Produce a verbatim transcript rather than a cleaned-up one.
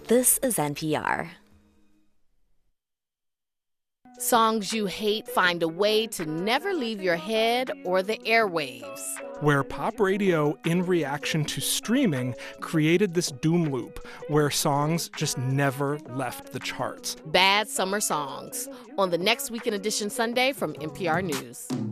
This is N P R. Songs you hate find a way to never leave your head or the airwaves. Where pop radio, in reaction to streaming, created this doom loop where songs just never left the charts. Bad Summer Songs on the Next Weekend Edition Sunday from N P R News.